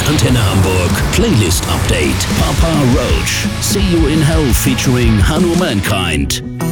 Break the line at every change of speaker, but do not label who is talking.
Antenne Hamburg Playlist Update. Papa Roach, See You in Hell featuring Hanno Mankind.